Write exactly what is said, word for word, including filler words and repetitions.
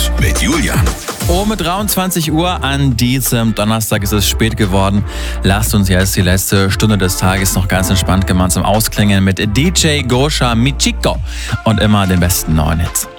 Flash mit Julian. Um dreiundzwanzig Uhr an diesem Donnerstag ist es spät geworden. Lasst uns jetzt die letzte Stunde des Tages noch ganz entspannt gemeinsam ausklingen mit D J Gosha Michiko und immer den besten neuen Hits.